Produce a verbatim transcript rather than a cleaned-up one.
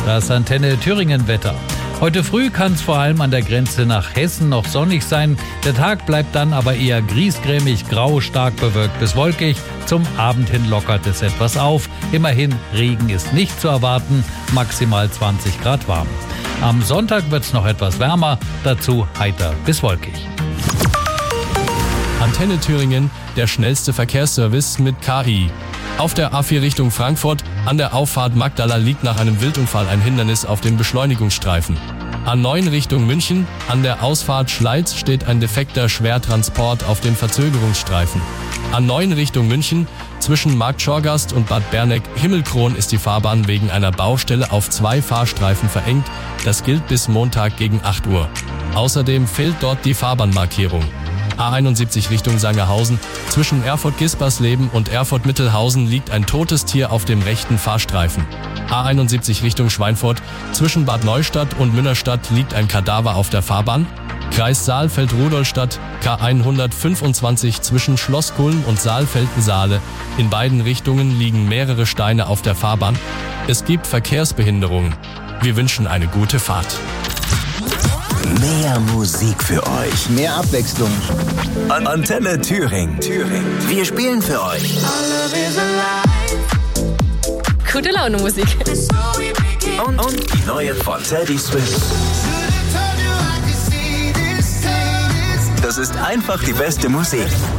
Das Antenne Thüringen Wetter. Heute früh kann es vor allem an der Grenze nach Hessen noch sonnig sein. Der Tag bleibt dann aber eher griesgrämig, grau, stark bewölkt bis wolkig. Zum Abend hin lockert es etwas auf. Immerhin, Regen ist nicht zu erwarten, maximal zwanzig Grad warm. Am Sonntag wird es noch etwas wärmer, dazu heiter bis wolkig. Antenne Thüringen, der schnellste Verkehrsservice mit K I. Auf der A vier Richtung Frankfurt, an der Auffahrt Magdala liegt nach einem Wildunfall ein Hindernis auf dem Beschleunigungsstreifen. A neun Richtung München, an der Ausfahrt Schleiz steht ein defekter Schwertransport auf dem Verzögerungsstreifen. A neun Richtung München, zwischen Markt Schorgast und Bad Berneck-Himmelkron ist die Fahrbahn wegen einer Baustelle auf zwei Fahrstreifen verengt. Das gilt bis Montag gegen acht Uhr. Außerdem fehlt dort die Fahrbahnmarkierung. A einundsiebzig Richtung Sangerhausen. Zwischen Erfurt-Gispersleben und Erfurt-Mittelhausen liegt ein totes Tier auf dem rechten Fahrstreifen. A einundsiebzig Richtung Schweinfurt. Zwischen Bad Neustadt und Münnerstadt liegt ein Kadaver auf der Fahrbahn. Kreis Saalfeld-Rudolstadt, K hundertfünfundzwanzig zwischen Schlosskulm und Saalfelden-Saale. In beiden Richtungen liegen mehrere Steine auf der Fahrbahn. Es gibt Verkehrsbehinderungen. Wir wünschen eine gute Fahrt. Mehr Musik für euch. Mehr Abwechslung. An Antenne Thüringen. Thüringen. Wir spielen für euch. Gute Laune Musik. Und, und die neue von Teddy Swift. Das ist einfach die beste Musik.